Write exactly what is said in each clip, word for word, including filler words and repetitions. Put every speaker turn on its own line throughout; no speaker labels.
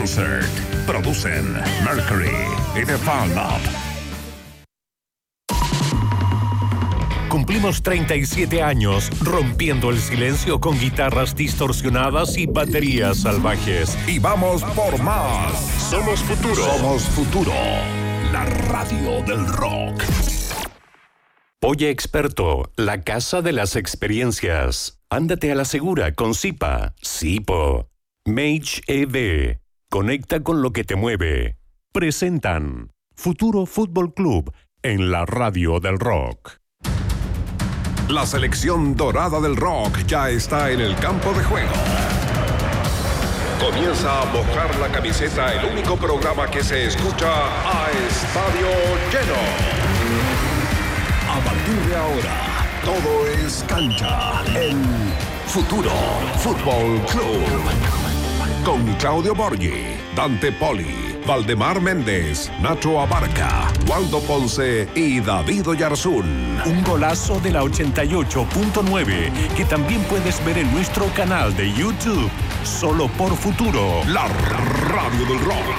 Concert. Producen Mercury y The Fun Up. Cumplimos treinta y siete años rompiendo el silencio con guitarras distorsionadas y baterías salvajes. Y vamos por más. Somos Futuro. Somos Futuro. La radio del rock. Oye Experto, la casa de las experiencias. Ándate a la segura con Zipa. Zipo. Mage E D. Conecta con lo que te mueve. Presentan Futuro Fútbol Club en la radio del rock. La selección dorada del rock ya está en el campo de juego. Comienza a mojar la camiseta, el único programa que se escucha a estadio lleno. A partir de ahora, todo es cancha en Futuro Fútbol Club. Con Claudio Borghi, Dante Poli, Valdemar Méndez, Nacho Abarca, Waldo Ponce y David Oyarzún. Un golazo de la ochenta y ocho punto nueve que también puedes ver en nuestro canal de YouTube. Solo por Futuro, la radio del rock.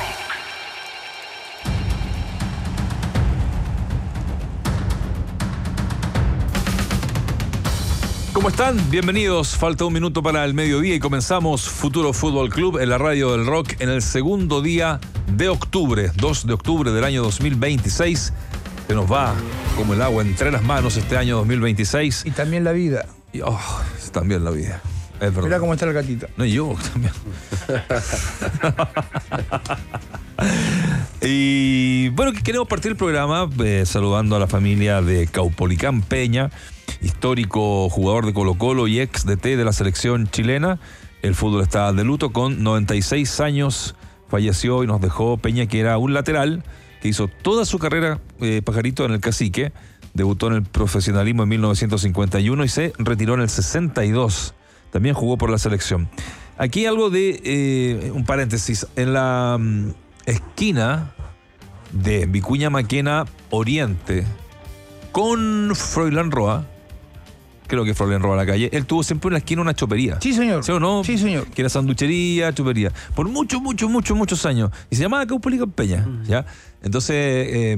¿Cómo están? Bienvenidos. Falta un minuto para el mediodía y comenzamos Futuro Fútbol Club en la radio del rock en el segundo día de octubre, dos de octubre del año dos mil veintiséis. Se nos va como el agua entre las manos este año dos mil veintiséis.
Y también la vida.
Y, oh, también la vida. Es verdad.
Mirá cómo está el gatito.
No, yo también. Y bueno, queremos partir el programa eh, saludando a la familia de Caupolicán Peña, histórico jugador de Colo-Colo y ex D T de la selección chilena. El fútbol está de luto. Con noventa y seis años falleció y nos dejó Peña, que era un lateral que hizo toda su carrera, eh, pajarito, en el Cacique. Debutó en el profesionalismo en mil novecientos cincuenta y uno y se retiró en el sesenta y dos. También jugó por la selección. Aquí algo de, eh, un paréntesis, en la um, esquina de Vicuña Maquena Oriente con Froilán Roa, creo que Froilán Roa la calle, él tuvo siempre en la esquina una chopería.
Sí, señor.
¿Sí o no?
Sí, señor.
Que era sanduchería, chopería. Por muchos, muchos, muchos, muchos años. Y se llamaba Caupolicán Peña, mm. ¿ya? Entonces, eh,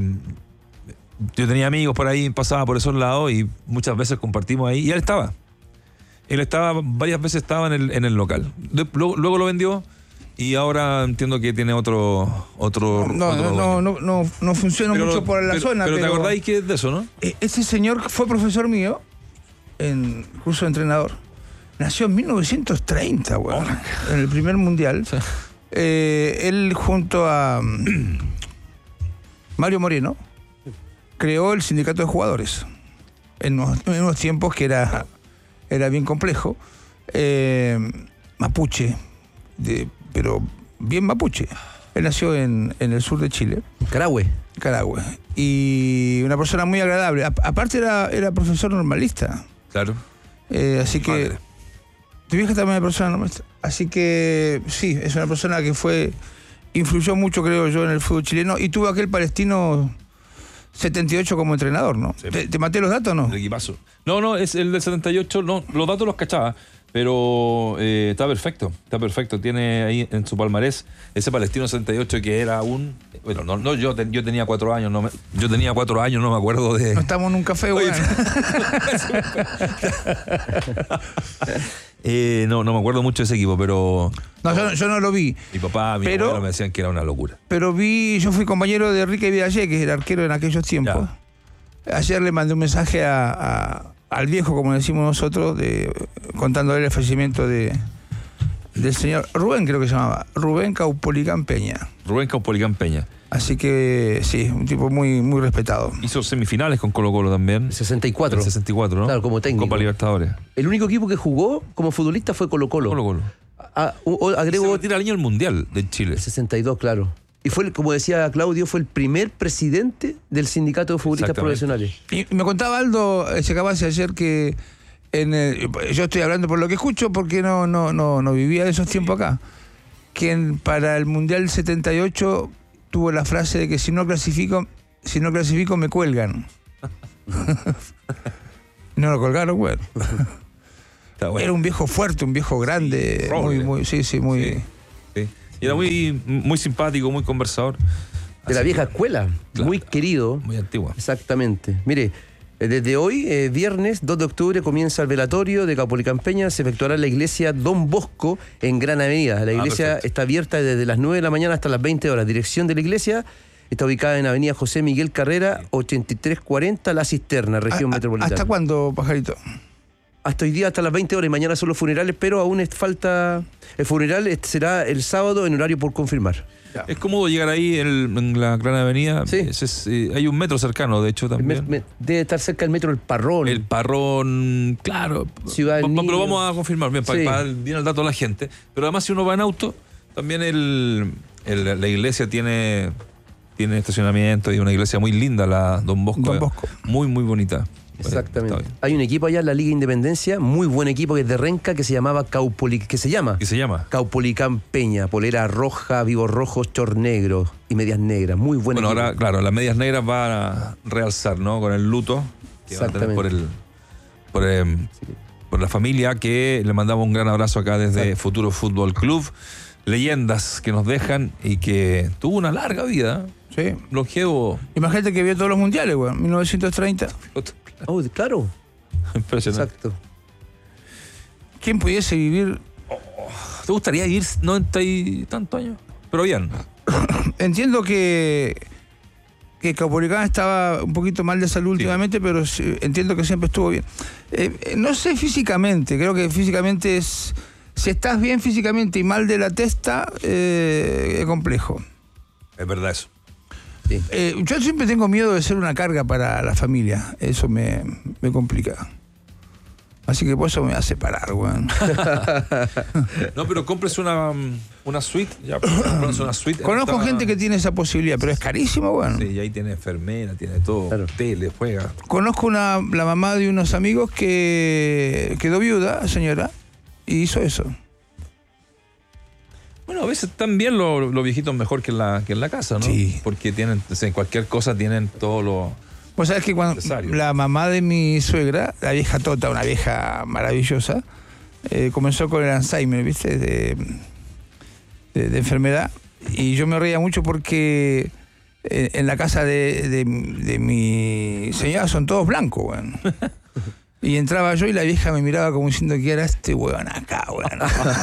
yo tenía amigos por ahí, pasaba por esos lados y muchas veces compartimos ahí. Y él estaba. Él estaba, varias veces estaba en el, en el local. De, luego, luego lo vendió y ahora entiendo que tiene otro... otro
no,
otro
no, no, no, no funciona
pero,
mucho por la
pero,
zona.
Pero,
pero
¿te acordáis que es de eso, no?
Ese señor fue profesor mío en curso de entrenador. Nació en mil novecientos treinta, weón. Oh, en el primer mundial. Sí. Eh, él junto a um, Mario Moreno creó el sindicato de jugadores. En unos, en unos tiempos que era... Era bien complejo, eh, mapuche, de, pero bien mapuche. Él nació en, en el sur de Chile.
Carahue.
Carahue. Y una persona muy agradable. A, aparte era, era profesor normalista.
Claro.
Eh, así que...
Madre.
Tu vieja también es persona normalista. Así que sí, es una persona que fue... Influyó mucho, creo yo, en el fútbol chileno. Y tuvo aquel palestino... setenta y ocho como entrenador, ¿no? Sí. ¿Te, ¿Te maté los datos o no?
El equipazo. No, no, es el del setenta y ocho, no, los datos los cachaba, pero eh, está perfecto, está perfecto. Tiene ahí en su palmarés ese palestino setenta y ocho que era un... Bueno, no, no yo, yo tenía cuatro años, no me, yo tenía cuatro años, no me acuerdo de...
No estamos en un café, güey.
eh, no, no me acuerdo mucho de ese equipo, pero...
No, yo, yo no lo vi.
Mi papá, mi
pero,
abuelo me decían que era una locura.
Pero vi, yo fui compañero de Enrique Vidallé, que era arquero en aquellos tiempos. Ya. Ayer le mandé un mensaje a, a, al viejo, como decimos nosotros, de, contándole el fallecimiento de, del señor Rubén, creo que se llamaba, Rubén Caupolicán Peña.
Rubén Caupolicán Peña.
Así que sí, un tipo muy, muy respetado.
Hizo semifinales con Colo-Colo también.
sesenta y cuatro.
El sesenta y cuatro, ¿no?
Claro, como técnico.
Copa Libertadores.
El único equipo que jugó como futbolista fue Colo-Colo.
Colo-Colo.
Ah, o, o, agrego...
Se retira el año del Mundial de Chile.
El sesenta y dos, claro. Y fue, como decía Claudio, fue el primer presidente del sindicato de futbolistas profesionales.
Y me contaba Aldo Checabase ayer que en el, yo estoy hablando por lo que escucho porque no, no, no, no vivía de esos tiempos acá, que en, para el Mundial setenta y ocho tuvo la frase de que si no clasifico, si no clasifico me cuelgan. No lo colgaron, güey. Bueno. Era un viejo fuerte, un viejo grande, sí, muy, muy, sí, sí, muy.
Sí, sí. Y era muy, muy simpático, muy conversador.
De la
Así
vieja
que,
escuela,
claro,
muy querido.
Muy antigua.
Exactamente. Mire, eh, desde hoy, eh, viernes dos de octubre, comienza el velatorio de Caupolicán Peña. Se efectuará en la iglesia Don Bosco en Gran Avenida. La iglesia
Ah,
está abierta desde las nueve de la mañana hasta las veinte horas. Dirección de la iglesia está ubicada en Avenida José Miguel Carrera, ochenta y tres cuarenta, La Cisterna, región
¿A- a-
metropolitana.
¿Hasta cuándo, Pajarito?
Hasta hoy día, hasta las veinte horas, y mañana son los funerales, pero aún es falta... El funeral este será el sábado en horario por confirmar.
Ya.
Es cómodo llegar ahí en, el- en la Gran Avenida.
Sí.
Ese es, eh, hay un metro cercano, de hecho,
El me-
también.
me- debe estar cerca del metro El Parrón.
El Parrón, claro.
Ciudad del
Pa- pa-
Niño.
Pero vamos a confirmar bien, para
Sí.
dar bien el dato a la gente. Pero además, si uno va en auto, también el, el- la iglesia tiene, tiene estacionamiento y una iglesia muy linda, la Don Bosco.
Don Bosco.
Muy, muy bonita.
Exactamente.
Está bien.
Hay un equipo allá en la Liga Independencia, muy buen equipo que es de Renca, que se llamaba Caupoli, que se llama
¿Qué se llama?
Caupolicán Peña, polera roja, vivos rojos, short negro y medias negras. Muy buen
Bueno,
equipo.
ahora, claro, las medias negras van a realzar, ¿no? Con el luto que van a tener por el por, eh, por la familia, que le mandamos un gran abrazo acá desde
Exacto.
Futuro Fútbol Club. Leyendas que nos dejan y que tuvo una larga vida.
Sí.
Longevo.
Imagínate que vio todos los mundiales, güey. mil novecientos treinta.
Oh, claro.
Impresionante.
Exacto.
¿Quién pudiese vivir?
¿Te gustaría ir noventa y tantos años? Pero bien.
Entiendo que que Caupolicán estaba un poquito mal de salud últimamente, pero sí, entiendo que siempre estuvo bien. Eh, eh, no sé físicamente, creo que físicamente es... Si estás bien físicamente y mal de la testa, eh, es complejo.
Es verdad eso.
Sí.
Eh, yo siempre tengo miedo de ser una carga para la familia. Eso me, me complica. Así que por eso me va a separar, weón.
No, pero compres una, una suite. Ya, compres una suite.
Conozco
Está-
gente que tiene esa posibilidad, pero es carísimo, weón.
Sí, y ahí tiene enfermera, tiene todo.
Claro.
Tele, juega.
Conozco una, la mamá de unos amigos que quedó viuda, señora, y hizo eso.
Bueno, a veces también los los viejitos mejor que en la, que en la casa, ¿no?
Sí.
Porque tienen, o sea, en cualquier cosa tienen todo lo...
Vos sabés que cuando
Necesario.
la mamá de mi suegra, la vieja Tota, una vieja maravillosa, eh, comenzó con el Alzheimer, ¿viste? De, de, de enfermedad. Y yo me reía mucho porque eh, en la casa de, de, de mi señora son todos blancos, weón. Y entraba yo y la vieja me miraba como diciendo que era este weón acá, weón.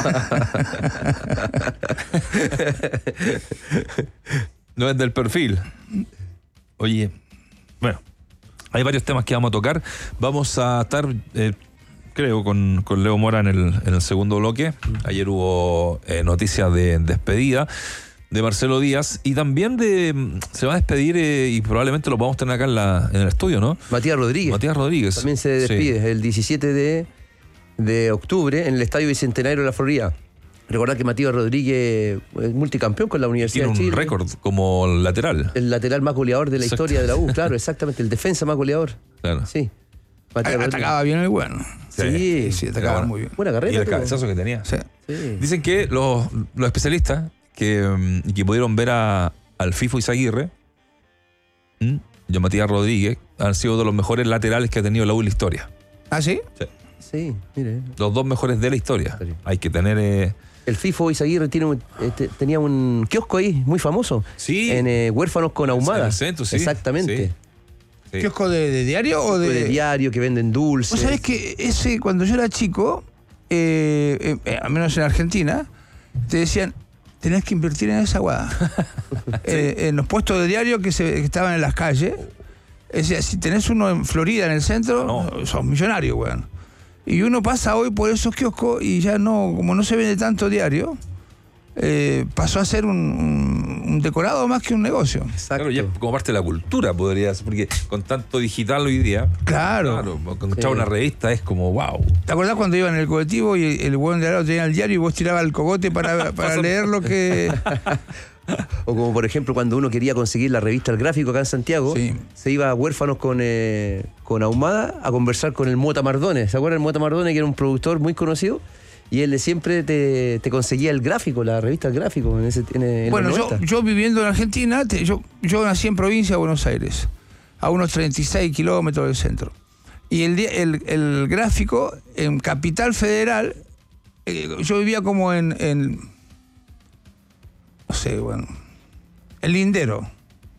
No es del perfil. Oye, bueno, hay varios temas que vamos a tocar. Vamos a estar, eh, creo, con, con Leo Mora en el, en el segundo bloque. Ayer hubo eh, noticias de despedida de Marcelo Díaz y también de se va a despedir eh, y probablemente lo podamos tener acá en, la, en el estudio, ¿no?
Matías Rodríguez.
Matías Rodríguez.
También se despide
Sí.
el diecisiete de, de octubre en el Estadio Bicentenario de la Florida. Recordad que Matías Rodríguez es multicampeón con la Universidad
Tiene
de
un
Chile.
récord como lateral.
El lateral más goleador de la
Exacto.
historia de la U, claro, exactamente. El defensa más goleador.
Claro.
Sí. Matías Rodríguez.
Atacaba bien el weón.
Sí,
Sí, atacaba
Bueno.
muy bien.
Buena
Y
carrera.
el
tuvo.
cabezazo que tenía.
Sí.
Sí.
Dicen que los, los especialistas que, mm, que pudieron ver a, al Fifo Izaguirre ¿m? y a Matías Rodríguez han sido de los mejores laterales que ha tenido la U en la historia.
¿Ah, sí?
Sí, mire.
Los dos mejores de la historia.
Sí.
Hay que tener... eh,
El FIFO Izaguirre tiene un- este, tenía un kiosco ahí muy famoso.
Sí.
En eh, Huérfanos con Ahumada.
En el centro, sí.
Exactamente.
Sí. Sí.
¿Kiosco de, de diario o de...?
De diario que venden dulces.
Vos sabés que ese, cuando yo era chico, eh, eh, eh, al menos en Argentina, te decían, tenés que invertir en esa guada. Eh, en los puestos de diario que, se, que estaban en las calles. Es decir, si tenés uno en Florida, en el centro,
No.
sos millonario, weón. Y uno pasa hoy por esos kioscos y ya no, como no se vende tanto diario, eh, pasó a ser un, un- un decorado más que un negocio.
Exacto.
Claro, ya como parte de la cultura podría ser, porque con tanto digital hoy día,
Claro.
claro, encontrar
Sí.
una revista es como wow.
¿Te acordás cuando iba en el colectivo y el, el weón de al lado tenía el diario y vos tirabas el cogote para, para leer lo que...
O como por ejemplo cuando uno quería conseguir la revista El Gráfico acá en Santiago,
Sí.
se iba a Huérfanos con, eh, con Ahumada a conversar con el Mota Mardones. ¿Se acuerdan del Mota Mardones, que era un productor muy conocido? Y él siempre te, te conseguía el gráfico, la revista El Gráfico. En ese, en, en
Bueno,
los
yo,
noventa.
yo viviendo en Argentina, te- yo, yo nací en provincia de Buenos Aires, a unos treinta y seis kilómetros del centro. Y el, día- el, el gráfico en Capital Federal, eh, yo vivía como en, en, sé, bueno, en Lindero.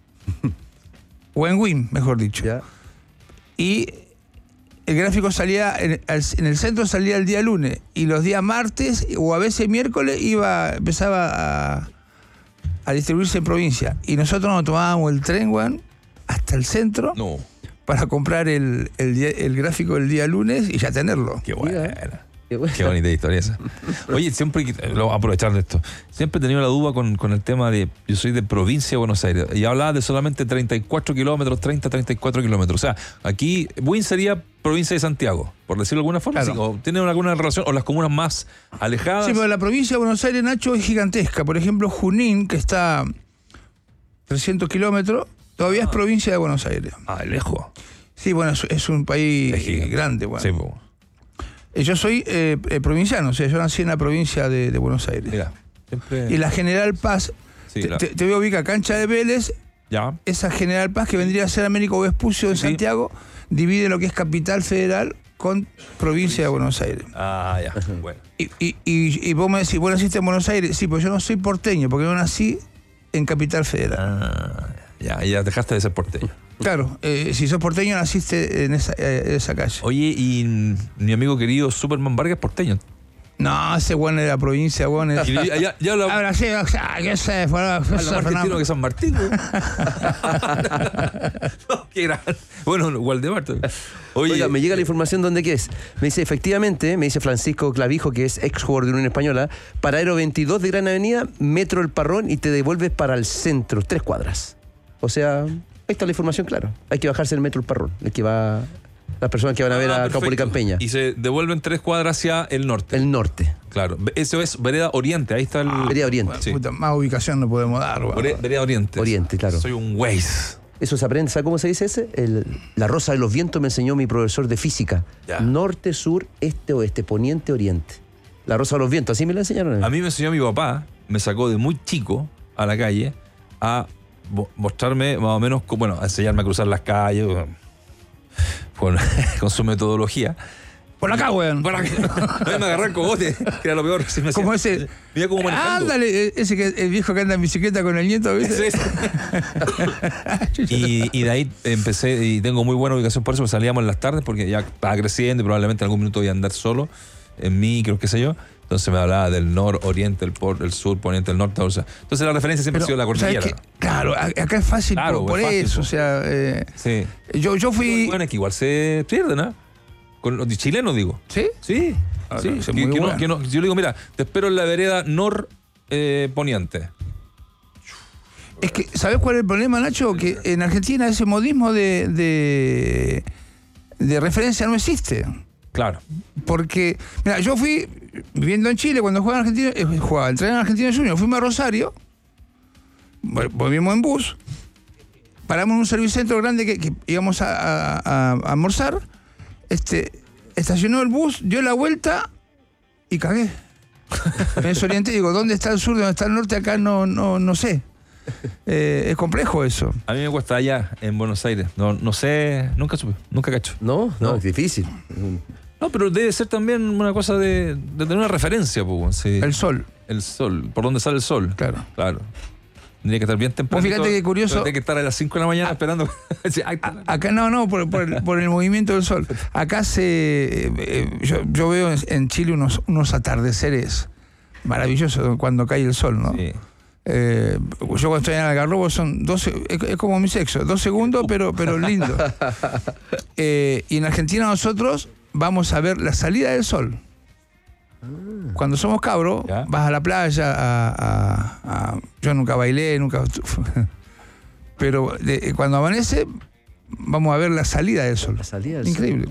O en Wim, mejor dicho.
Ya.
Y el gráfico salía, en, en el centro salía el día lunes, y los días martes o a veces miércoles iba, empezaba a, a distribuirse en provincia. Y nosotros nos tomábamos el tren, weón, hasta el centro
No.
para comprar el, el, día- el gráfico del día lunes y ya tenerlo.
Qué buena.
Qué bueno.
Qué bonita historia esa. Oye, siempre, que- lo voy a aprovechar de esto, siempre he tenido la duda con, con el tema de, yo soy de provincia de Buenos Aires, y hablaba de solamente treinta y cuatro kilómetros, treinta, treinta y cuatro kilómetros. O sea, aquí Buin sería provincia de Santiago, por decirlo de alguna forma.
Claro.
¿Sí? ¿O tienen alguna relación? ¿O las comunas más alejadas?
Sí, pero la provincia de Buenos Aires, Nacho, es gigantesca. Por ejemplo, Junín, que está trescientos kilómetros, todavía es provincia de Buenos Aires.
Ah, lejos.
Sí, bueno, es, es un país
Es gigante.
grande. Bueno.
Sí, po.
Eh, Yo soy eh, eh, provinciano, o sea, yo nací en la provincia de, de Buenos Aires.
Mira, siempre...
Y la General Paz,
Sí,
te,
la-
te, te voy a ubicar Cancha de Vélez,
Ya.
esa General Paz que vendría a ser Américo Vespucio en
Sí.
Santiago, divide lo que es Capital Federal con provincia de Buenos Aires.
Ah, ya. Bueno.
Y, y, y, y vos me decís, ¿vos naciste en Buenos Aires? Sí, pues yo no soy porteño, porque yo nací en Capital Federal.
Ah, ya, ya dejaste de ser porteño.
Claro, eh, si sos porteño naciste en esa, eh, en esa calle.
Oye, y mi amigo querido Superman Vargas es porteño.
No, ese weón de la provincia, weón. es-
Y ya, ya, ya lo...
Ahora sí, o sea, ¿qué sé? Fuera,
Ah, lo más argentino que San Martín, güey. No, qué gran. Bueno, Waldemar. Oye,
Oiga, me llega la información donde qué es. Me dice, efectivamente, me dice Francisco Clavijo, que es ex jugador de Unión Española, Paradero veintidós de Gran Avenida, Metro El Parrón, y te devuelves para el centro, tres cuadras. O sea, ahí está la información, claro. Hay que bajarse el Metro El Parrón, el que va, las personas que van a ver
ah,
a
perfecto.
Caupolicán Peña.
Y se devuelven tres cuadras hacia el norte.
El norte,
Claro. Eso es Vereda Oriente. Ahí está el.
Vereda Oriente.
Sí.
Puta, más ubicación no podemos dar, weón.
Vere- Vereda Oriente.
Oriente, claro.
Soy un Waze.
Eso se aprende, ¿sabe cómo se dice ese? El- la rosa de los vientos me enseñó mi profesor de física.
Ya.
Norte, sur, este, oeste, poniente, oriente. La rosa de los vientos, así me la enseñaron.
A mí me enseñó mi papá, me sacó de muy chico a la calle a mo- mostrarme más o menos, co- bueno, a enseñarme a cruzar las calles con, con su metodología.
Por acá, weón.
Para que no me agarrar cogote, que era lo peor. Sí, me
Como
hacía-
ese.
Mira cómo manejando.
Ándale, ese que el viejo que anda en bicicleta con el nieto, ¿viste?
Ese, ese. Y, y de ahí empecé, y tengo muy buena ubicación por eso, porque salíamos en las tardes, porque ya estaba creciendo y probablemente en algún minuto voy a andar solo, en micro, qué sé yo. Entonces me hablaba del nor, oriente, el, por, el sur, poniente, el norte. O sea, entonces la referencia siempre ha sido la
¿sabes
cordillera.
qué? Claro, a- acá es fácil
Claro,
por, por
es fácil,
eso.
po.
O sea, eh,
Sí.
yo, yo fui.
Bueno, es que igual se pierden, ¿ah? Con los chilenos, digo.
¿Sí?
Sí,
Ah,
sí.
no, eso es
Que-
muy
que no-
bueno.
que no- yo le digo, mira, te espero en la vereda nor eh, poniente.
Es que, ¿sabes cuál es el problema, Nacho? Que en Argentina ese modismo de, de, de referencia no existe.
Claro.
Porque, mira, yo fui viviendo en Chile cuando jugaba en Argentina, eh, jugaba, entrené en Argentina Junior, fuimos a Rosario, vol- volvimos en bus, paramos en un servicentro grande que, que íbamos a, a- a- a almorzar, este, estacionó el bus, dio la vuelta y cagué. Me desorienté y digo, ¿dónde está el sur, dónde está el norte? Acá no, no, no sé. Eh, es complejo eso.
A mí me cuesta allá, en Buenos Aires. No, no sé, nunca supe, nunca cacho.
No, no,
No.
es difícil.
No, pero debe ser también una cosa de, de tener una referencia, pues. Sí.
El sol,
El sol, por dónde sale el sol.
claro.
Claro. Tendría que estar bien temprano.
Vos fíjate qué curioso.
Tendría que estar a las cinco de la mañana esperando. Sí, ahí está.
Acá no, no, por, por el, por el movimiento del sol. Acá se. eh, eh, yo, yo veo en, en Chile unos, unos atardeceres maravillosos cuando cae el sol, ¿no?
Sí.
Eh, yo cuando estoy en Algarrobo son doce, es, es como mi sexo, dos segundos, pero, pero lindo. Eh, y en Argentina nosotros vamos a ver la salida del sol. Cuando somos cabros,
Ya.
vas a la playa, a, a- a- yo nunca bailé, nunca... Pero de- cuando amanece, vamos a ver la salida del sol.
La salida del
Increíble.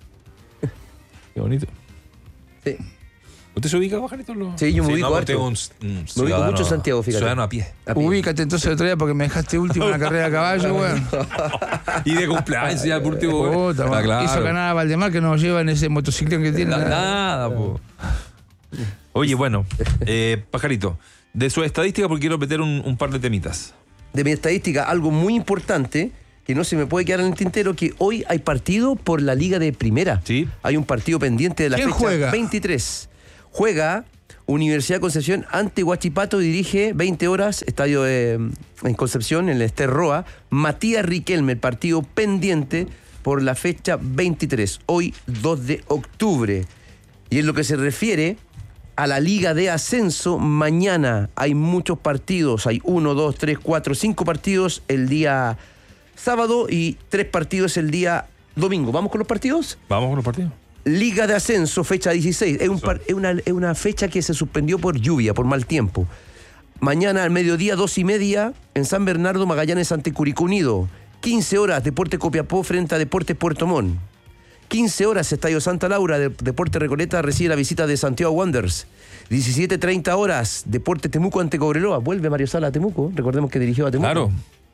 Qué bonito.
Sí.
¿Usted se ubica, Bajarito? Lo...
Sí, yo me ubico
no,
harto.
usted es un, un
Me ubico
ciudadano-
mucho en Santiago, fíjate.
Ciudadano a pie.
A pie.
Ubícate entonces el otro día porque me dejaste último en la carrera de caballo, weón.
Y de cumpleaños ya por último. güey.
Puta,
Ah,
man.
claro.
Hizo ganar a Valdemar que nos lleva en ese motociclón que tiene.
Na- Nada, po. Oye, bueno, eh, Pajarito, de su estadística, porque quiero meter un, un par de temitas.
De mi estadística, algo muy importante que no se me puede quedar en el tintero, que hoy hay partido por la Liga de Primera.
Sí.
Hay un partido pendiente de la
¿Quién
fecha
juega?
veintitrés. Juega Universidad de Concepción ante Huachipato, dirige veinte horas, estadio eh, en Concepción, en el Ester Roa, Matías Riquelme, el partido pendiente por la fecha veintitrés, hoy dos de octubre. Y en lo que se refiere a la Liga de Ascenso, mañana hay muchos partidos, hay uno, dos, tres, cuatro, cinco partidos el día sábado y tres partidos el día domingo. ¿Vamos con los partidos?
Vamos con los partidos.
Liga de Ascenso, fecha dieciséis. Es, un par, es, una, es una fecha que se suspendió por lluvia, por mal tiempo. Mañana al mediodía, dos y media, en San Bernardo, Magallanes ante Curicó Unido. quince horas, Deportes Copiapó frente a Deportes Puerto Montt. quince horas, Estadio Santa Laura, de, Deportes Recoleta recibe la visita de Santiago Wanderers. diecisiete treinta horas, Deportes Temuco ante Cobreloa. Vuelve Mario Sala a Temuco, recordemos que dirigió a Temuco.
Claro.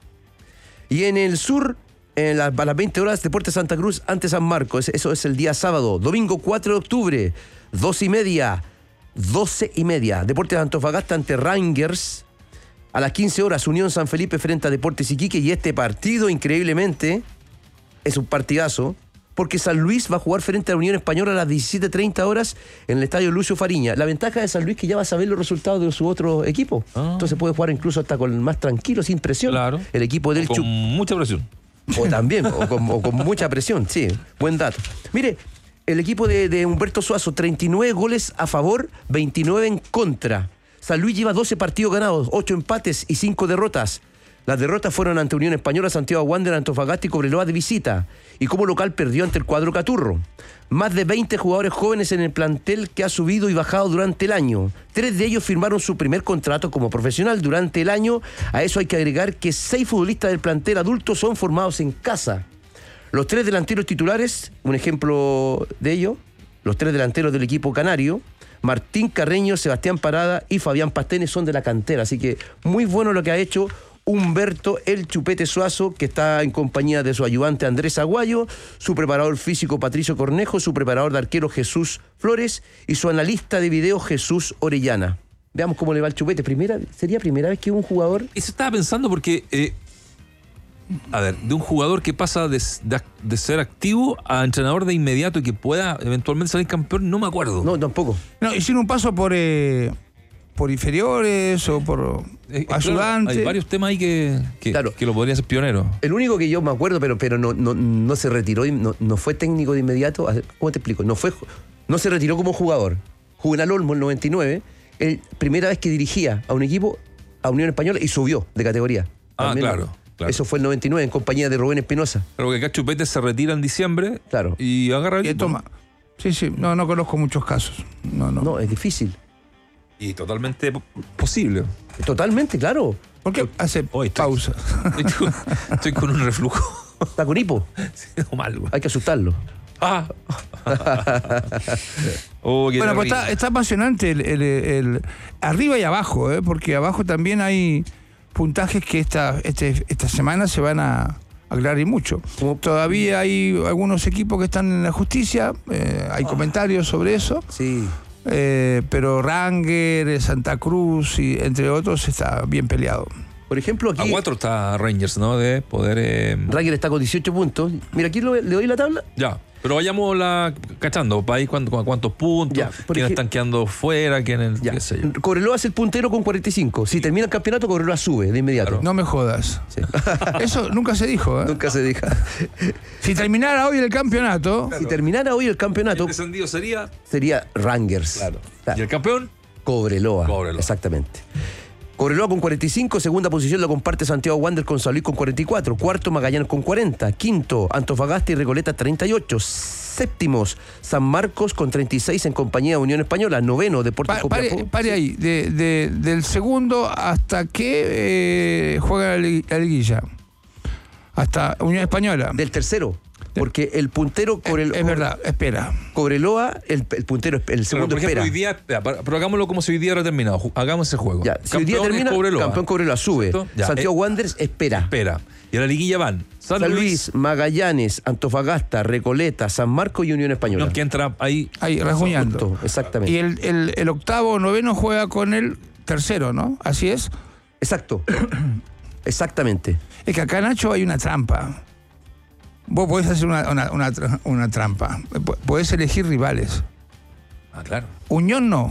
Y en el sur, en las, a las veinte horas, Deportes Santa Cruz ante San Marcos. Eso es el día sábado. Domingo cuatro de octubre, dos y media, doce y media. Deportes Antofagasta ante Rangers. A las quince horas, Unión San Felipe frente a Deportes Iquique. Y este partido, increíblemente, es un partidazo, porque San Luis va a jugar frente a la Unión Española a las diecisiete treinta horas en el estadio Lucio Fariña. La ventaja de San Luis es que ya va a saber los resultados de su otro equipo. Ah. Entonces puede jugar incluso hasta con más tranquilo, sin presión.
Claro.
El equipo del
Con
Chu.
mucha presión.
O también, o con, o con mucha presión, sí. Buen dato. Mire, el equipo de, de Humberto Suazo, treinta y nueve goles a favor, veintinueve en contra. San Luis lleva doce partidos ganados, ocho empates y cinco derrotas. Las derrotas fueron ante Unión Española, Santiago Wanderers, Antofagasta y Cobreloa de visita. Y como local perdió ante el cuadro Caturro. Más de veinte jugadores jóvenes en el plantel que ha subido y bajado durante el año. Tres de ellos firmaron su primer contrato como profesional durante el año. A eso hay que agregar que seis futbolistas del plantel adulto son formados en casa. Los tres delanteros titulares, un ejemplo de ello, los tres delanteros del equipo canario, Martín Carreño, Sebastián Parada y Fabián Pastenes, son de la cantera. Así que muy bueno lo que ha hecho Humberto El Chupete Suazo, que está en compañía de su ayudante Andrés Aguayo, su preparador físico Patricio Cornejo, su preparador de arquero Jesús Flores y su analista de video Jesús Orellana. Veamos cómo le va el Chupete. Primera, ¿Sería primera vez que un jugador...?
Eso estaba pensando porque... Eh, a ver, de un jugador que pasa de, de, de ser activo a entrenador de inmediato y que pueda eventualmente salir campeón, no me acuerdo.
No, tampoco.
No, hicieron un paso por... Eh... por inferiores o por eh, ayudantes.
Claro, hay varios temas ahí que, que,
claro.
que lo podrían ser pionero.
El único que yo me acuerdo, pero, pero no, no, no se retiró, no, no fue técnico de inmediato. ¿Cómo te explico? No, fue, no se retiró como jugador. Juvenal Olmo, el noventa y nueve, el, primera vez que dirigía a un equipo, a Unión Española, y subió de categoría.
Ah, claro, claro.
Eso fue el noventa y nueve, en compañía de Rubén Espinosa.
Pero que acá Chupete se retira en diciembre,
claro,
y agarra el
y toma. Sí, sí, no, no conozco muchos casos. No, no.
No, es difícil.
Y totalmente posible.
Totalmente, claro.
¿Por qué hace
Hoy estoy,
pausa?
Estoy, estoy con un reflujo.
¿Está con hipo?
Sí, no, mal, güey.
Hay que asustarlo.
Ah. Oh,
bueno, pues está, está apasionante el, el, el arriba y abajo, ¿eh? Porque abajo también hay puntajes que esta, este, esta semana se van a aclarar y mucho. Como todavía hay algunos equipos que están en la justicia, eh, hay oh. comentarios sobre eso.
Sí.
Eh, pero Ranger, Santa Cruz y entre otros está bien peleado.
Por ejemplo, aquí...
A cuatro está Rangers, ¿no? De poder... Eh...
Ranger está con dieciocho puntos. Mira, aquí lo, le doy la tabla.
Ya, pero vayamos la cachando, para ir cuántos, cuántos puntos, ya, quiénes ej... están quedando fuera, quiénes...
Ya. Qué sé yo. Cobreloa es el puntero con cuarenta y cinco. Si termina el campeonato, Cobreloa sube de inmediato.
Claro. No me jodas. Sí. Eso nunca se dijo, ¿eh?
Nunca se dijo.
Si terminara hoy el campeonato...
Claro. Si terminara hoy el campeonato...
¿El descendido sería?
Sería Rangers.
Claro. Claro. ¿Y el campeón?
Cobreloa.
Cobreloa.
Exactamente. Cobreloa con cuarenta y cinco, segunda posición la comparte Santiago Wanderers con San Luis con cuarenta y cuatro, cuarto Magallanes con cuarenta, quinto Antofagasta y Recoleta treinta y ocho, séptimos San Marcos con treinta y seis en compañía de Unión Española, noveno Deportes
pa,
Copiapó.
Pare, pare ahí, de, de, del segundo hasta que eh, juega la liguilla, hasta Unión Española.
Del tercero. Porque el puntero Cobreloa...
Es, es verdad, espera.
Cobreloa, el, el puntero, el segundo
pero, por ejemplo,
espera.
Hoy día, pero hagámoslo como si hoy día hubiera terminado. Hagamos ese juego.
Ya, si hoy día termina, Cobreloa. Campeón Cobreloa sube. Ya, Santiago eh, Wanderers espera.
Espera. Y a la liguilla van
San, San Luis, Luis, Magallanes, Antofagasta, Recoleta, San Marcos y Unión Española.
No, que entra ahí...
Ahí, rasguñando.
Exactamente.
Y el, el, el octavo, noveno juega con el tercero, ¿no? Así es.
Exacto. Exactamente.
Es que acá, Nacho, hay una trampa. Vos podés hacer una, una, una, una trampa. Podés elegir rivales.
Ah, claro.
Unión no.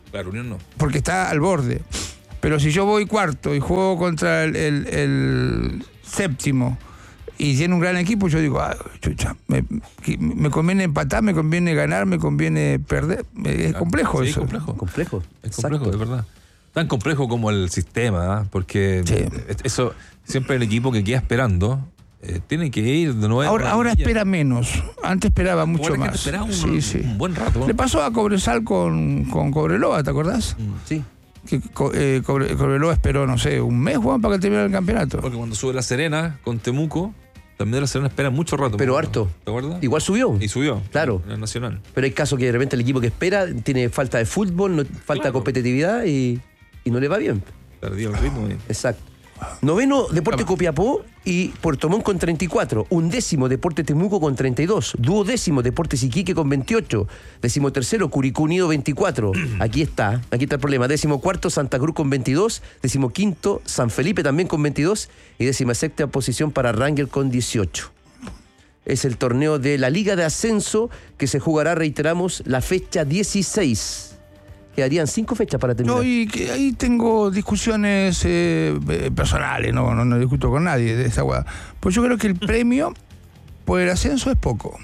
Claro, Unión no.
Porque está al borde. Pero si yo voy cuarto y juego contra el, el, el séptimo y tiene un gran equipo, yo digo, ah, chucha, me, me conviene empatar, me conviene ganar, me conviene perder. Es complejo
sí,
eso.
Es complejo.
Complejo.
Es complejo,
Exacto.
de verdad. Tan complejo como el sistema, ¿eh? Porque
Sí.
eso, siempre el equipo que queda esperando eh, tiene que ir de nuevo.
Ahora, ahora espera menos. Antes esperaba mucho
Ahora que
más.
esperaba un,
Sí, sí.
un buen rato.
Le pasó a Cobresal con, con Cobreloa, ¿te acordás?
Sí.
Que co- eh, Cobre- Cobreloa esperó, no sé, un mes, Juan, para que terminara el campeonato.
Porque cuando sube La Serena con Temuco, también La Serena espera mucho rato.
Pero
¿no?
harto.
¿Te acuerdas?
Igual subió.
Y subió.
Claro.
En el Nacional.
Pero hay casos que de repente el equipo que espera tiene falta de fútbol, no, falta
Claro.
de competitividad y, y no le va bien.
Perdió el ritmo. Y...
Exacto. Noveno, Deporte Copiapó y Puerto Montt con treinta y cuatro. Undécimo, Deporte Temuco con treinta y dos. Duodécimo, Deportes Iquique con veintiocho. Décimo tercero, Curicó Unido veinticuatro. Aquí está, aquí está el problema. Décimo cuarto, Santa Cruz con veintidós. Décimo quinto, San Felipe también con veintidós. Y décima sexta posición para Rangel con dieciocho. Es el torneo de la Liga de Ascenso que se jugará, reiteramos, la fecha dieciséis. Quedarían cinco fechas para terminar.
No, y que ahí tengo discusiones eh, eh, personales, no, no, no discuto con nadie de esa hueá. Pues yo creo que el premio por el ascenso es poco.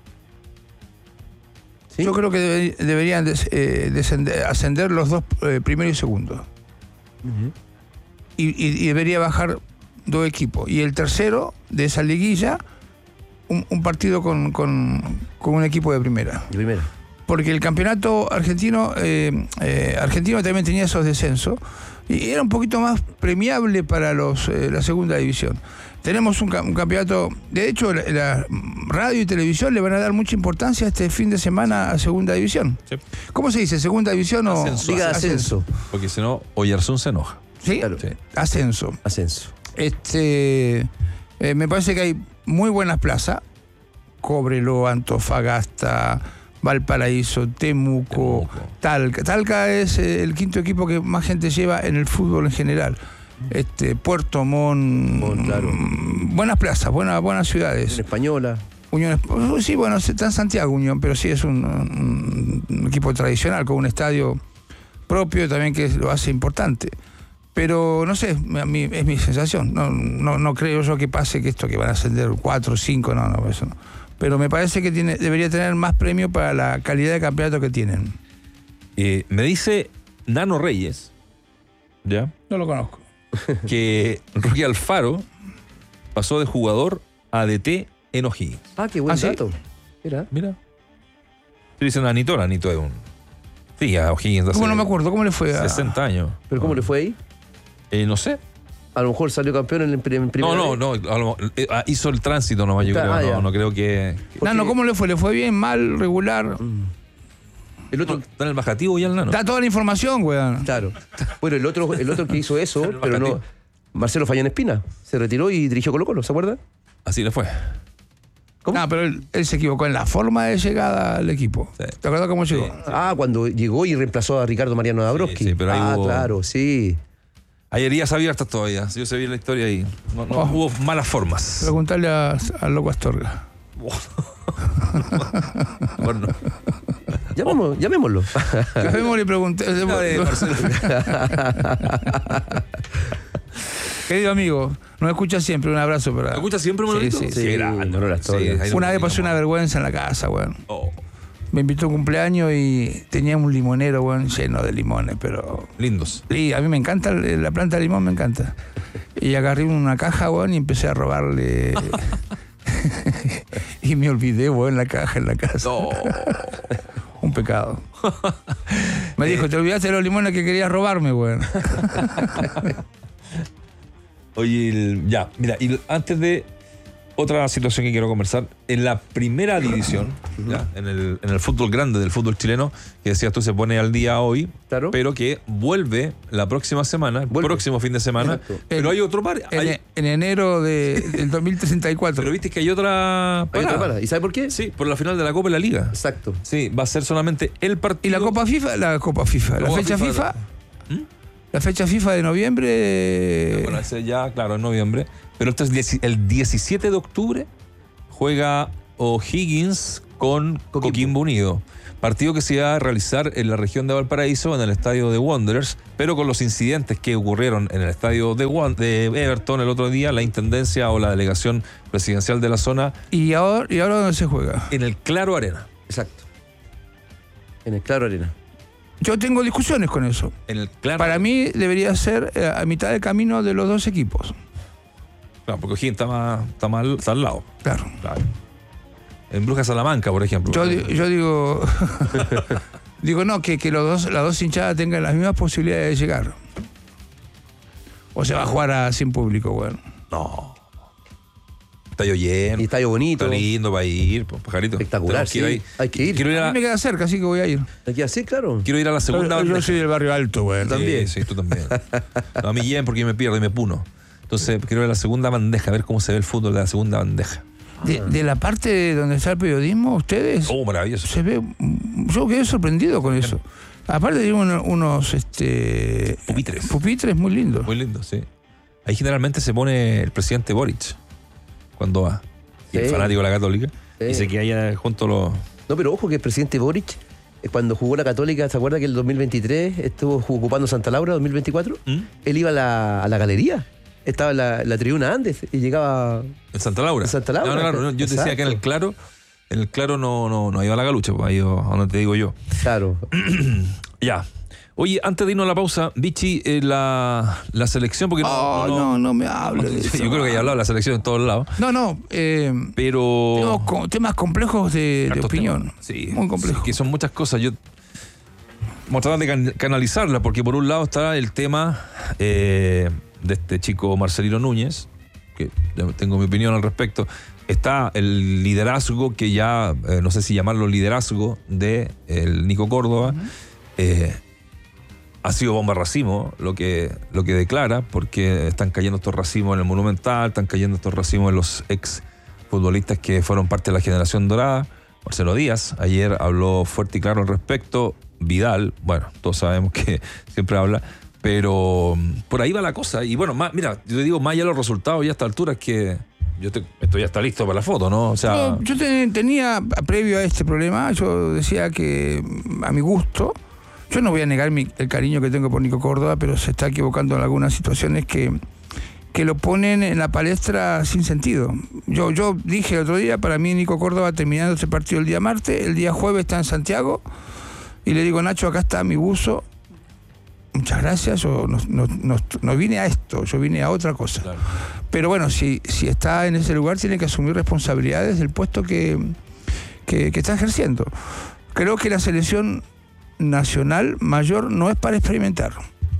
¿Sí?
Yo creo que debe- deberían des- eh, descender- ascender los dos eh, primeros y segundos.
Ujú.
Y, y- y debería bajar dos equipos. Y el tercero de esa liguilla, un, un partido con, con, con un equipo de primera.
De primera.
Porque el campeonato argentino eh, eh, argentino también tenía esos descensos y era un poquito más premiable para los eh, la segunda división. Tenemos un, ca- un campeonato, de hecho la, la radio y televisión le van a dar mucha importancia este fin de semana a segunda división.
Sí.
¿Cómo se dice? ¿Segunda división o
Ascenso.
Liga de Ascenso.
Porque si no, Oyarzún se enoja.
¿Sí?
Claro.
Sí.
Ascenso.
Ascenso.
Este, eh, me parece que hay muy buenas plazas. Cobreloa, Antofagasta, Valparaíso, Temuco,
Temuco.
Talca. Talca es eh, el quinto equipo que más gente lleva en el fútbol en general. Este, Puerto Montt,
Montt, claro.
mm, buenas plazas, buenas, buenas
En
ciudades.
Española.
Unión, Esp- sí, bueno, está en Santiago Unión, pero sí es un, un- un equipo tradicional con un estadio propio también que lo hace importante. Pero no sé, a mí es mi sensación. No, no, no creo yo que pase que esto que van a ascender cuatro o cinco, no, no, eso no. Pero me parece que tiene, debería tener más premio para la calidad de campeonato que tienen.
Eh, me dice Nano Reyes, ¿ya?
No lo conozco.
Que Rocky Alfaro pasó de jugador a D T en O'Higgins.
Ah, qué buen
¿Ah, sí?
dato. Mira.
Mira. Se dice Nanito, Nanito es un... Sí, a O'Higgins de hace
¿Cómo no me acuerdo? ¿Cómo le fue a...?
sesenta años.
¿Pero cómo le fue ahí?
Eh, no sé.
A lo mejor salió campeón en el prim- en primera
No, no,
vez.
no. a lo- eh, ah, hizo el tránsito nomás, yo
Ah,
creo.
ya.
No, no creo que...
No, no, ¿cómo le fue? ¿Le fue bien, mal, regular?
El otro,
¿Está en el bajativo ya el Nano?
Da toda la información, weón.
claro. Bueno, el otro, el otro que hizo eso,
El
pero no.
Bacatí.
Marcelo Fallán Espina. Se retiró y dirigió Colo Colo, ¿se acuerda?
Así le fue.
¿Cómo?
No, pero él, él se equivocó en la forma de llegada al equipo.
Sí.
¿Te acuerdas cómo llegó?
Ah, cuando llegó y reemplazó a Ricardo Mariano Dabrowski.
Sí, sí, pero ahí
ah,
hubo-
claro, sí.
Hay heridas abiertas todavía. Yo se vi la historia ahí. No, no,
Oh.
hubo malas formas.
Preguntarle a- al loco Astorga.
Bueno,
Llamémoslo. llamémoslo.
Llamémosle y pregunté.
de Marcelo.
Querido amigo, nos escucha siempre. Un abrazo para.
¿Me escucha siempre, Manolito?
Sí, sí,
sí.
Qué grande,
Manuel Astorga.
Sí, ahí
Una
lo
vez pasé
teníamos.
una vergüenza en la casa, weón.
Oh,
Me invitó a un cumpleaños y tenía un limonero, weón, lleno de limones, pero.
lindos.
Y a mí me encanta, la planta de limón me encanta. Y agarré una caja, weón, y empecé a robarle. Y me olvidé, weón, la caja en la casa.
No.
Un pecado. Me dijo, te olvidaste de los limones que querías robarme, weón.
Oye, el- ya, mira, y antes de otra situación que quiero conversar, en la primera división, ya, en, el, en el fútbol grande del fútbol chileno, que decías tú se pone al día hoy,
Claro.
pero que vuelve la próxima semana, el
Vuelve.
próximo fin de semana,
Exacto.
pero
En-
hay otro par,
En,
hay-
en enero de- del dos mil treinta y cuatro.
pero viste que hay otra
Hay
parada.
otra parada. ¿Y sabe por qué?
Sí, por la final de la Copa y la Liga.
Exacto.
Sí, va a ser solamente el partido.
¿Y la Copa FIFA? La Copa FIFA.
La
La,
Copa
fecha
FIFA.
FIFA.
¿Mm?
La fecha FIFA de noviembre.
Bueno, ese ya, claro, en noviembre. Pero este es dieci- el diecisiete de octubre juega O'Higgins con
Coquimbo.
Coquimbo Unido. Partido que se iba a realizar en la región de Valparaíso, en el estadio de Wanderers, pero con los incidentes que ocurrieron en el estadio de, Wan- de Everton el otro día, la intendencia o la delegación presidencial de la zona.
¿Y ahora, y ahora dónde se juega?
En el Claro Arena.
Exacto. En el Claro Arena.
Yo tengo discusiones con eso.
En el Claro
Para mí debería ser eh, a mitad de camino de los dos equipos.
Claro, porque O'Higgins está, más, está, más, está al lado.
Claro.
Claro. En Brujas Salamanca, por ejemplo.
Yo, di- yo digo, digo no, que, que los dos, las dos hinchadas tengan las mismas posibilidades de llegar. O se va a jugar a, sin público, bueno.
No. Estadio lleno.
Y estadio bonito.
Está lindo para ir, pues, pajarito.
Espectacular,
Tenemos que ir
sí.
ahí.
Hay que ir.
Quiero ir
A
a,
mí me queda cerca, así que voy a ir.
Aquí así, claro.
quiero ir a la segunda
Yo, yo
bandeja.
soy del barrio alto, bueno.
También.
Sí, sí, tú también. No, a mí lleven porque yo me pierdo y me puno. Entonces quiero ir a la segunda bandeja, a ver cómo se ve el fútbol de la segunda bandeja.
De, de la parte donde está el periodismo, ustedes
Oh, maravilloso.
se ve. Yo quedé sorprendido con eso. Aparte tiene uno- unos este,
Pupitres.
pupitres muy lindos.
Muy lindo, sí. Ahí generalmente se pone el presidente Boric cuando va. Y el
Sí.
fanático de la Católica.
Sí.
Y se queda allá junto a los.
No, pero ojo que el presidente Boric, eh, cuando jugó la Católica, ¿se acuerda que el dos mil veintitrés estuvo ocupando Santa Laura, dos mil veinticuatro?
¿Mm?
Él iba a la, a la galería. Estaba en la, la tribuna antes y llegaba.
En Santa Laura.
En Santa Laura.
No, no, claro, no, yo te decía que en el
Exacto.
Claro, en el Claro no, no, no ha ido a la Galucha, pues ha ido a donde te digo yo.
Claro.
Ya. Oye, antes de irnos a la pausa, Vichy, eh, la, la selección, porque no,
Oh, no, no me hables de eso.
yo creo que ya he hablado de la selección en todos lados,
No, no. Eh,
pero.
tenemos co- temas complejos de, de
Hartos
opinión.
temas. Sí,
Muy complejos.
sí, que son muchas cosas. Yo vamos a tratar de can- canalizarlas, porque por un lado está el tema eh, de este chico Marcelino Núñez, que ya tengo mi opinión al respecto. Está el liderazgo, que ya, eh, no sé si llamarlo liderazgo, de el Nico Córdoba. Eh, ha sido bomba racimo lo que, lo que declara, porque están cayendo estos racimos en el Monumental, están cayendo estos racimos en los ex futbolistas que fueron parte de la generación dorada. Marcelo Díaz ayer habló fuerte y claro al respecto. Vidal, bueno, todos sabemos que siempre habla, pero por ahí va la cosa. Y bueno, más, mira, yo te digo, más allá de los resultados, ya a esta altura es que yo te, esto ya está listo para la foto, ¿no? O sea,
No, yo te- tenía, previo a este problema, yo decía que a mi gusto, yo no voy a negar mi- el cariño que tengo por Nico Córdoba, pero se está equivocando en algunas situaciones que, que lo ponen en la palestra sin sentido. Yo, yo dije el otro día, para mí Nico Córdoba terminando este partido el día martes, el día jueves está en Santiago, y le digo, Nacho, acá está mi buzo, muchas gracias, yo no, no, no, no vine a esto, yo vine a otra cosa.
claro.
Pero bueno, si, si está en ese lugar, tiene que asumir responsabilidades del puesto que, que, que está ejerciendo. Creo que la selección nacional mayor no es para experimentar.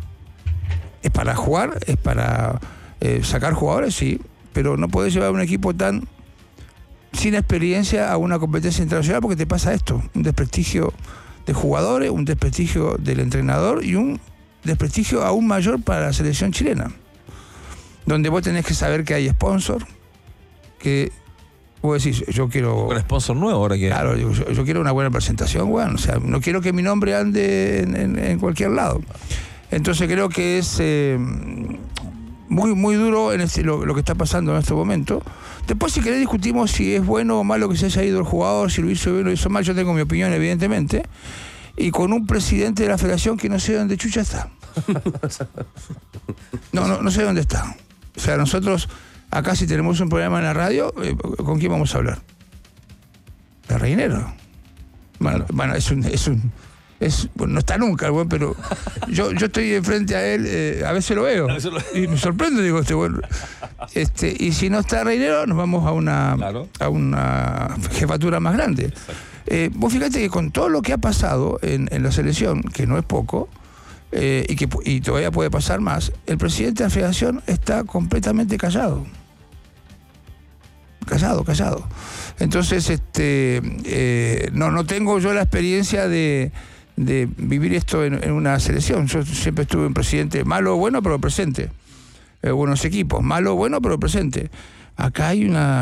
Es para jugar, es para eh, sacar jugadores, sí, pero no puedes llevar un equipo tan sin experiencia a una competencia internacional, porque te pasa esto, un desprestigio de jugadores, un desprestigio del entrenador y un desprestigio aún mayor para la selección chilena, donde vos tenés que saber que hay sponsor, que vos decís, yo quiero...
Con sponsor nuevo ahora que.
Claro, yo, yo- yo quiero una buena presentación, bueno, o sea, no quiero que mi nombre ande en, en- en cualquier lado. Entonces creo que es eh, muy, muy duro en este- lo, lo que está pasando en este momento. Después, si querés, discutimos si es bueno o malo que se haya ido el jugador, si lo hizo bien o lo hizo mal. Yo tengo mi opinión, evidentemente. Y con un presidente de la federación que no sé dónde chucha está. No, no, no sé dónde está. O sea, nosotros acá, si tenemos un programa en la radio, eh, ¿con quién vamos a hablar? De Reinero. Bueno, bueno, es un, es un, es, bueno, no está nunca el buen, pero yo, yo estoy enfrente a él, eh, a veces lo veo. Y me sorprende, digo, este bueno. Este, y si no está Reinero, nos vamos a una,
Claro.
a una jefatura más grande. Eh, vos fíjate que con todo lo que ha pasado en, en la selección, que no es poco, eh, y que pu- y todavía puede pasar más, el presidente de la federación está completamente callado. Callado, callado. Entonces, este, eh, no, no tengo yo la experiencia de, de vivir esto en, en una selección. Yo siempre estuve un presidente malo o bueno, pero presente. Eh, buenos equipos, malo o bueno, pero presente. Acá hay una,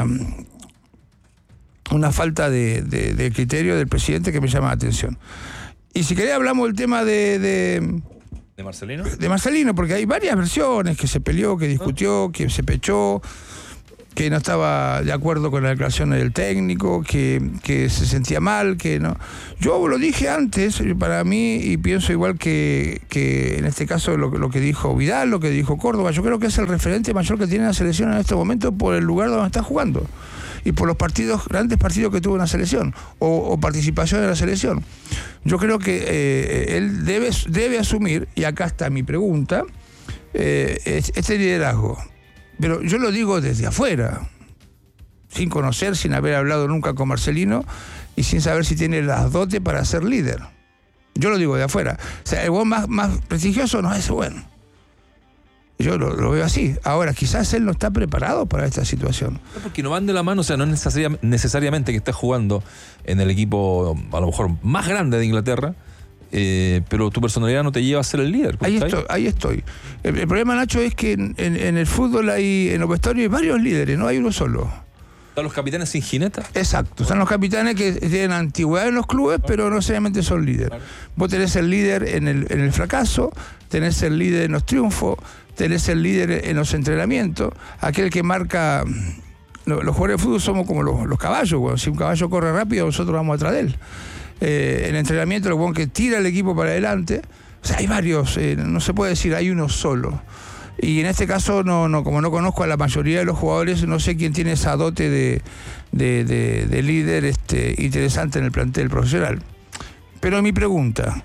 una falta de, de- de criterio del presidente que me llama la atención. Y si querés hablamos del tema de, de,
¿De Marcelino?
de Marcelino, porque hay varias versiones, que se peleó, que discutió, que se pechó. que no estaba de acuerdo con las declaraciones del técnico, que, que se sentía mal, que no. Yo lo dije antes, para mí, y pienso igual que, que en este caso lo, lo que dijo Vidal, lo que dijo Córdoba, yo creo que es el referente mayor que tiene la selección en este momento por el lugar donde está jugando y por los partidos, grandes partidos que tuvo en la selección o, o participación en la selección. Yo creo que eh, él debe, debe asumir, y acá está mi pregunta, eh, este liderazgo. Pero yo lo digo desde afuera, sin conocer, sin haber hablado nunca con Marcelino y sin saber si tiene las dotes para ser líder. Yo lo digo de afuera. O sea, el buen más, más prestigioso no es bueno. Yo lo, lo veo así. Ahora, quizás él no está preparado para esta situación.
Porque no van de la mano, o sea, no es necesariamente, necesariamente que estés jugando en el equipo a lo mejor más grande de Inglaterra, eh, pero tu personalidad no te lleva a ser el líder.
Ahí estoy, ahí estoy. El, el problema, Nacho, es que en, en, en el fútbol hay, en los vestuarios hay varios líderes, no hay uno solo.
¿Están los capitanes sin jineta?
Exacto, están los capitanes que tienen antigüedad en los clubes, pero no necesariamente son líderes. Claro. Vos tenés el líder en el, en el fracaso, tenés el líder en los triunfos, tenés el líder en los entrenamientos, aquel que marca. Los, los jugadores de fútbol somos como los, los caballos, bueno. Si un caballo corre rápido, nosotros vamos atrás de él. Eh, en entrenamiento, lo bueno que tira el equipo para adelante. O sea, hay varios, eh, no se puede decir hay uno solo. Y en este caso, no, no, como no conozco a la mayoría de los jugadores, no sé quién tiene esa dote de, de, de, de líder este, interesante en el plantel profesional. Pero mi pregunta,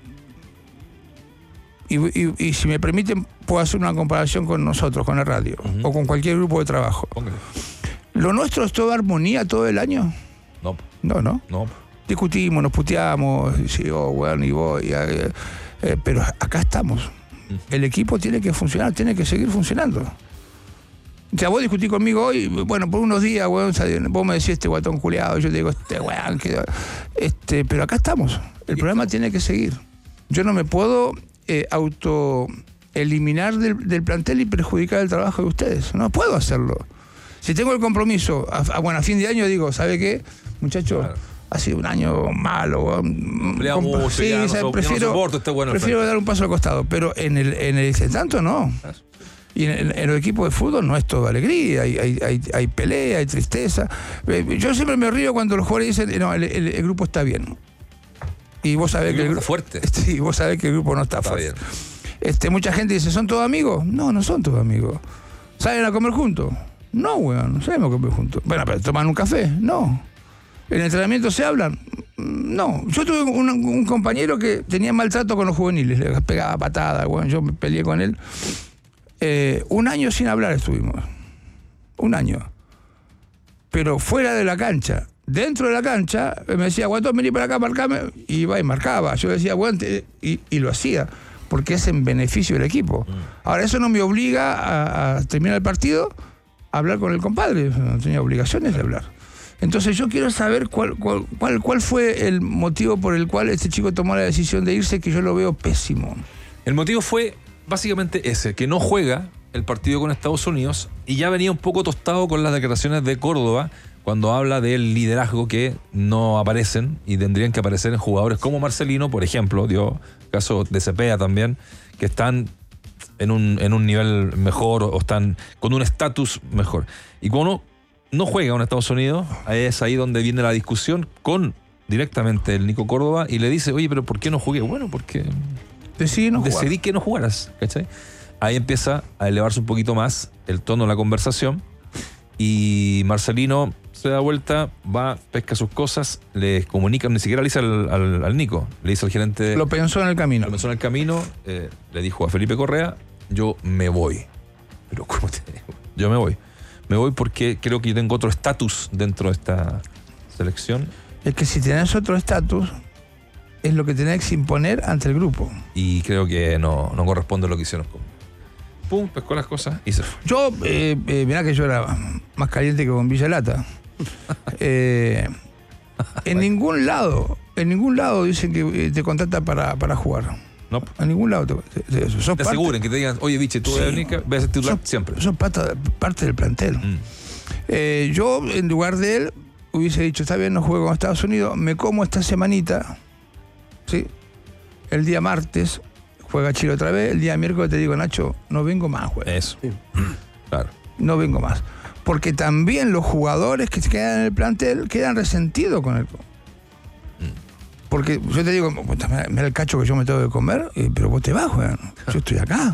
y, y, y si me permiten, puedo hacer una comparación con nosotros, con la radio, uh-huh. o con cualquier grupo de trabajo. Okay. ¿Lo nuestro es toda armonía todo el año?
No.
No, no.
No.
Discutimos, nos puteamos, sí, oh, bueno, y voy, eh, eh, pero acá estamos. El equipo tiene que funcionar, tiene que seguir funcionando. O sea, vos discutís conmigo hoy, bueno, por unos días, weón, vos me decís este guatón culiado, yo te digo, este weón, que, este, pero acá estamos. El programa tiene que seguir. Yo no me puedo eh, auto eliminar del, del plantel y perjudicar el trabajo de ustedes. No puedo hacerlo. Si tengo el compromiso, a, a, bueno, a fin de año digo, ¿sabe qué, muchachos? Claro. Ha sido un año malo.
Mucho,
sí,
ya,
o sea,
no,
prefiero,
no soporto, este bueno
prefiero dar un paso al costado, pero en el, en el tanto no. Y en el, en el equipo de fútbol no es todo alegría, hay, hay, hay, hay pelea, hay tristeza. Yo siempre me río cuando los jugadores dicen, no, el, el, el grupo está bien. Y vos sabés
el
que el
grupo está fuerte.
Sí, vos sabés que el grupo no está, está fuerte. Bien. Este, mucha gente dice, ¿son todos amigos? No, no son todos amigos. ¿Salen a comer juntos? No, weón, no sabemos comer juntos. Bueno, pero ¿toman un café? No. ¿En entrenamiento se hablan? No. Yo tuve un, un compañero que tenía maltrato con los juveniles, le pegaba patadas, bueno, yo me peleé con él. Eh, un año sin hablar estuvimos. Un año. Pero fuera de la cancha. Dentro de la cancha, me decía, Guatón, vení para acá, marcame. Y iba y marcaba. Yo decía, aguante, y, y lo hacía. Porque es en beneficio del equipo. Ahora, eso no me obliga a, a terminar el partido a hablar con el compadre. No tenía obligaciones de hablar. Entonces yo quiero saber cuál, cuál, cuál, cuál fue el motivo por el cual este chico tomó la decisión de irse, que yo lo veo pésimo.
El motivo fue básicamente ese, que no juega el partido con Estados Unidos y ya venía un poco tostado con las declaraciones de Córdoba cuando habla del liderazgo que no aparecen y tendrían que aparecer en jugadores como Marcelino, por ejemplo, dio caso de Cepeda también, que están en un, en un nivel mejor o están con un estatus mejor. Y cuando no juega en Estados Unidos, es ahí donde viene la discusión con directamente el Nico Córdoba y le dice, oye, pero ¿por qué no jugué? Bueno, porque
decidí, no
decidí
jugar.
que no jugaras, ¿cachai? Ahí empieza a elevarse un poquito más el tono de la conversación y Marcelino se da vuelta, va, pesca sus cosas, le comunica, ni siquiera le dice al, al, al Nico, le dice al gerente...
Lo pensó en el camino.
Lo pensó en el camino, eh, le dijo a Felipe Correa, yo me voy. Pero ¿cómo te digo? Yo me voy. Me voy porque creo que yo tengo otro estatus dentro de esta selección.
Es que si tenés otro estatus, es lo que tenés que imponer ante el grupo.
Y creo que no, no corresponde a lo que hicieron con... Pum, pescó las cosas y se fue.
Yo, eh, eh, mirá que yo era más caliente que con Villa Lata. eh, en ningún lado, en ningún lado dicen que te contratan para, para jugar.
No.
En ningún lado. Te, te, te,
te aseguren que te digan, oye, biche, tú sí, eres única, ves a ser titular siempre.
Son parte, parte del plantel. Mm. Eh, yo, en lugar de él, hubiese dicho, está bien, no juego con Estados Unidos, me como esta semanita, ¿sí? El día martes juega Chile otra vez, el día miércoles te digo, Nacho, no vengo más, güey.
Eso. Sí. Claro.
No vengo más. Porque también los jugadores que se quedan en el plantel quedan resentidos con el... Porque yo te digo, mira el cacho que yo me tengo que comer, eh, pero vos te vas, weón. Yo estoy acá.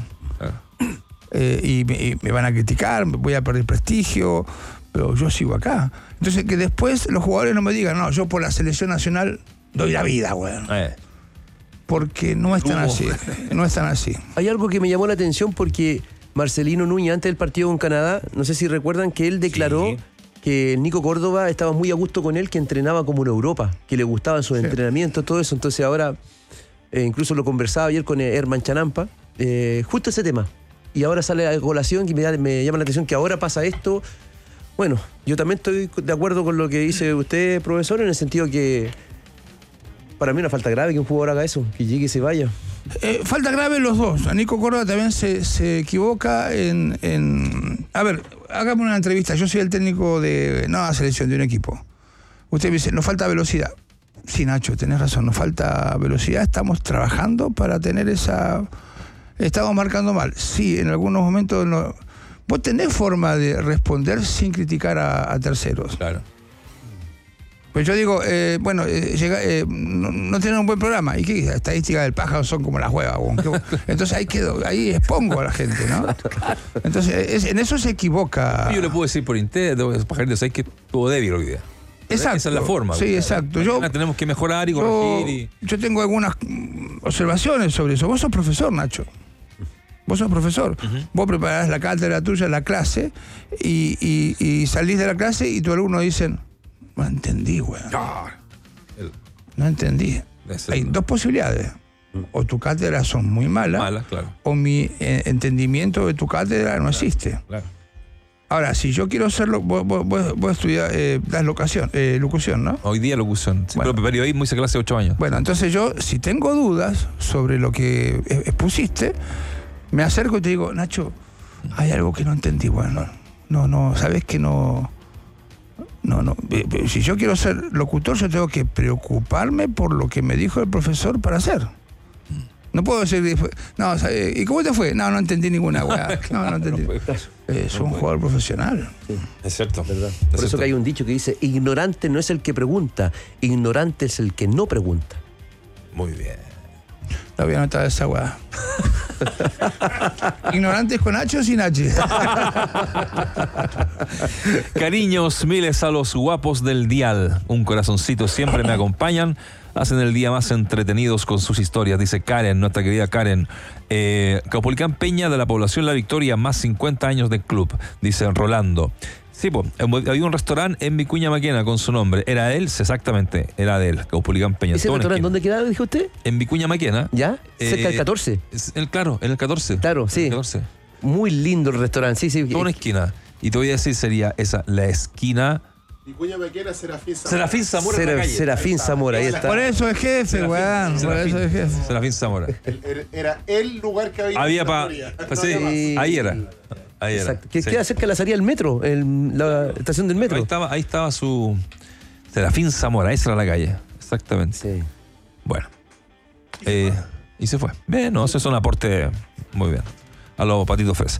Eh, y, me, y me van a criticar, voy a perder prestigio, pero yo sigo acá. Entonces, que después los jugadores no me digan, no, yo por la selección nacional doy la vida, weón. Eh. Porque no es tan así. No es tan así.
Hay algo que me llamó la atención porque Marcelino Núñez, antes del partido con Canadá, no sé si recuerdan que él declaró... Sí. Que Nico Córdoba estaba muy a gusto con él, que entrenaba como en Europa, que le gustaban sus sí. entrenamientos, todo eso. Entonces ahora, eh, incluso lo conversaba ayer con Herman Chanampa, eh, justo ese tema. Y ahora sale a colación y me, me llama la atención que ahora pasa esto. Bueno, yo también estoy de acuerdo con lo que dice usted, profesor, en el sentido que para mí una falta grave que un jugador haga eso, que llegue y se vaya.
Eh, falta grave los dos. A Nico Córdoba también se, se equivoca en, en... A ver, hágame una entrevista. Yo soy el técnico de... No, la selección de un equipo. Usted me dice, nos falta velocidad. Sí, Nacho, tenés razón, nos falta velocidad. Estamos trabajando para tener esa... Estamos marcando mal. Sí, en algunos momentos... No... Vos tenés forma de responder sin criticar a, a terceros.
Claro.
Pues yo digo, eh, bueno, eh, llega, eh, no, no tienen un buen programa. ¿Y qué? Las estadísticas del pájaro son como las huevas. Entonces ahí quedo, ahí expongo a la gente, ¿no? Entonces es, en eso se equivoca.
Yo le puedo decir por internet, pajaritos, hay que estuvo débil hoy día.
Exacto.
Esa es la forma.
Sí, exacto. Yo,
tenemos que mejorar y corregir.
Yo,
y...
yo tengo algunas observaciones sobre eso. Vos sos profesor, Nacho. Vos sos profesor. Uh-huh. Vos preparás la cátedra tuya, la clase, y, y, y salís de la clase y tus alumnos dicen... No entendí, güey. No entendí. Hay dos posibilidades. O tu cátedra son muy malas,
Mala, claro.
o mi eh, entendimiento de tu cátedra no existe.
Claro.
Ahora, si yo quiero hacerlo, vos, vos, vos, vos estudiás, eh, das locución, eh, locución, ¿no?
Hoy día locución. Sí, bueno, pero periodismo hice clase de ocho años.
Bueno, entonces yo, si tengo dudas sobre lo que expusiste, me acerco y te digo, Nacho, hay algo que no entendí. Bueno, no, no, sabes que no... No, no. Si yo quiero ser locutor, yo tengo que preocuparme por lo que me dijo el profesor para hacer. No puedo decir, no, ¿y cómo te fue? No, no entendí ninguna weá. No, no entendí. Es un jugador profesional.
Sí. Es cierto.
¿Verdad?
Es
Por
cierto.
eso que hay un dicho que dice, ignorante no es el que pregunta, ignorante es el que no pregunta.
Muy bien.
La voy a anotar esa weá. Ignorantes con H o sin H.
Cariños miles a los guapos del dial. Un corazoncito siempre me acompañan. Hacen el día más entretenidos con sus historias, dice Karen, nuestra querida Karen. Eh, Caupolicán Peña de la población La Victoria, más cincuenta años de club, dice Rolando. Sí, pues, había un restaurante en Vicuña Maquena con su nombre. ¿Era él? Exactamente, era de él, Caupolicán Peña.
¿Ese restaurante dónde quedaba, dijo usted?
En Vicuña Maquena.
¿Ya? Cerca
eh,
del catorce.
El, claro, en el catorce.
Claro, sí.
El catorce.
Muy lindo el restaurante, sí, sí.
Toda una esquina. Y te voy a decir, sería esa, la esquina...
Vicuña Maquena, Serafín Zamora.
Serafín Zamora.
Seraf,
en la calle.
Serafín Zamora, ahí está.
Por eso es jefe, weón. Por eso es jefe.
Serafín Zamora.
El, era el lugar que había.
Había para... Pa, sí,
sí.
ahí era. Ahí era.
Exacto. Que
sí.
queda cerca de la salida del metro, el, la estación del metro.
Ahí estaba, ahí estaba su... Serafín Zamora, esa era la calle. Exactamente.
Sí.
Bueno. Eh, y se fue. Bien, no, ese es un aporte muy bien. A los patitos fres.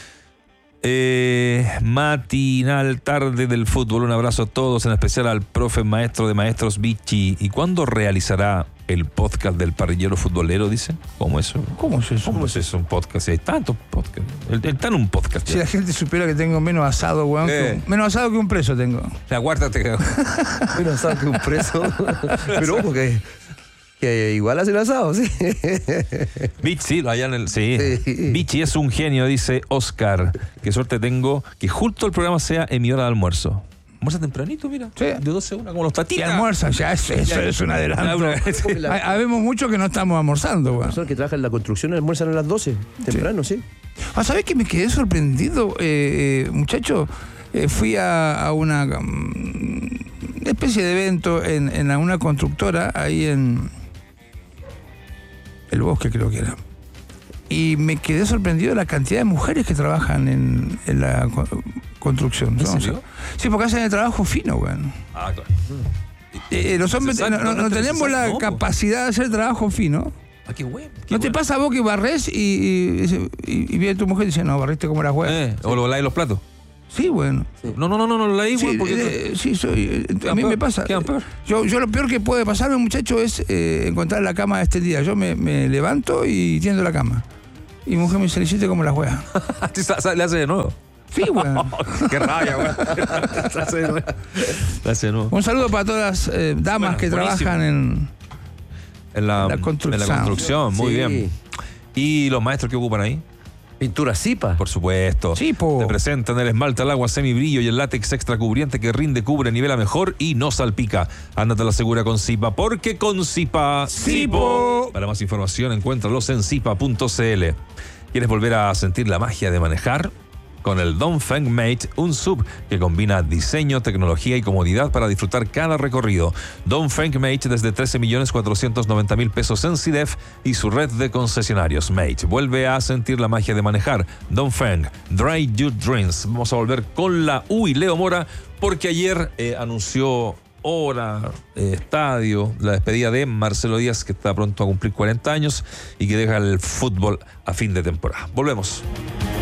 Eh, matinal tarde del fútbol. Un abrazo a todos, en especial al profe maestro de maestros Vichy. ¿Y cuándo realizará el podcast del parrillero futbolero? Dice. ¿Cómo eso?
¿Cómo es eso?
¿Cómo es eso un podcast? Si hay tantos podcasts. Él está en un podcast.
Si la gente supiera que tengo menos asado, weón.
Eh.
Que, menos asado que un preso tengo.
Aguárdate que...
Menos asado que un preso. Pero ojo que, que igual hace el asado, sí.
Vichy, allá en el... Sí.
Sí.
Vichy es un genio, dice Oscar. Qué suerte tengo que justo el programa sea en mi hora de almuerzo. Almuerza tempranito, mira.
Sí.
De doce a una, como los
Y
tatitas.
almuerza, ya eso, eso es un adelanto.
La-
Hay- Habemos muchos que no estamos almorzando, weón.
Personas que trabajan en la construcción almuerzan a las doce, temprano, sí.
Ah, ¿sabés que me quedé sorprendido, eh, eh, muchacho? Eh, fui a, a una um, especie de evento en, en una constructora ahí en El Bosque, creo que era. Y me quedé sorprendido de la cantidad de mujeres que trabajan en, en la co- construcción.
¿En
¿no?
serio?
Sí, porque hacen el trabajo fino, weón.
Ah, claro.
Eh, los hombres no, no- no tenemos la
No,
capacidad de hacer trabajo fino.
Ah, qué bueno.
¿No te pasa a vos que barres y, y, y, y viene tu mujer y dice, no, barriste como las huevas?
Eh, o lo laves los platos.
Sí, bueno.
Sí.
No, no, no, no, no lo leí,
Sí,
güey, porque...
eh, sí, soy, eh, a mí
peor,
me pasa.
quedan peor.
Yo, yo lo peor que puede pasarme, muchacho, es eh, encontrar la cama este día. Yo me, me levanto y tiendo la cama. Y mi mujer me dice, le hiciste como la juega.
Le hace de nuevo.
Sí, bueno.
Qué rabia, güey. Le hace de nuevo. Le hace de nuevo.
Un saludo para todas las eh, damas
Bueno,
que
buenísimo.
trabajan en...
En la,
La construcción.
En la construcción, muy
Sí.
bien. ¿Y los maestros que ocupan ahí?
Pintura Zipa.
Por supuesto.
Sí, po.
Te presentan el esmalte al agua semibrillo y el látex extra cubriente que rinde, cubre, nivela mejor y no salpica. Ándate a la segura con Zipa, porque con Zipa...
¡Zipo!
Para más información, encuéntralos en zipa punto cl. ¿Quieres volver a sentir la magia de manejar? Con el Dongfeng Mate, un sub que combina diseño, tecnología y comodidad para disfrutar cada recorrido. Dongfeng Mate desde trece millones cuatrocientos noventa mil pesos en C I D E F y su red de concesionarios. Mate, vuelve a sentir la magia de manejar. Dongfeng, Dry Your Dreams. Vamos a volver con la U y Leo Mora, porque ayer eh, anunció hora, eh, estadio, la despedida de Marcelo Díaz, que está pronto a cumplir cuarenta años y que deja el fútbol a fin de temporada. Volvemos.